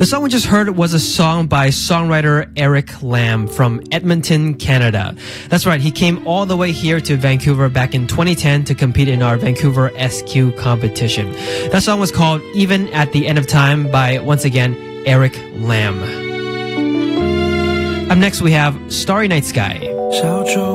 The song we just heard was a song by songwriter Eric Lam from Edmonton, Canada. That's right, he came all the way here to Vancouver back in 2010 to compete in our Vancouver SQ competition. That song was called Even at the End of Time by, once again, Eric Lam. Up next we have Starry Night Sky.